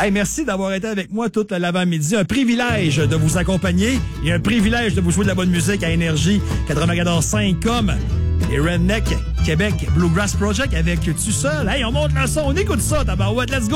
Hey, merci d'avoir été avec moi toute l'avant-midi. Un privilège de vous accompagner et un privilège de vous jouer de la bonne musique à Énergie 94.5 comme les Redneck Québec Bluegrass Project avec Tu Seul. Hey, on monte le son, on écoute ça, tabarouette, let's go!